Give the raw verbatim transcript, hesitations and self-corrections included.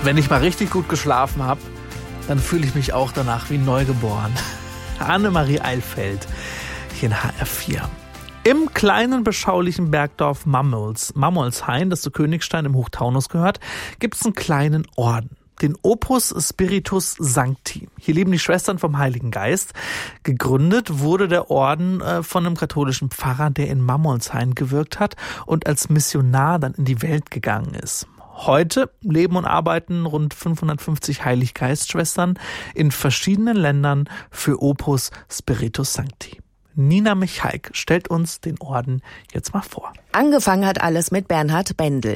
Wenn ich mal richtig gut geschlafen habe, dann fühle ich mich auch danach wie neugeboren. Annemarie Eilfeld, hier in H R vier. Im kleinen, beschaulichen Bergdorf Mammols, Mammolshain, das zu Königstein im Hochtaunus gehört, gibt es einen kleinen Orden. Den Opus Spiritus Sancti. Hier leben die Schwestern vom Heiligen Geist. Gegründet wurde der Orden äh, von einem katholischen Pfarrer, der in Mammolshain gewirkt hat und als Missionar dann in die Welt gegangen ist. Heute leben und arbeiten rund fünfhundertfünfzig Heiliggeistschwestern in verschiedenen Ländern für Opus Spiritus Sancti. Nina Michalk stellt uns den Orden jetzt mal vor. Angefangen hat alles mit Bernhard Bendel.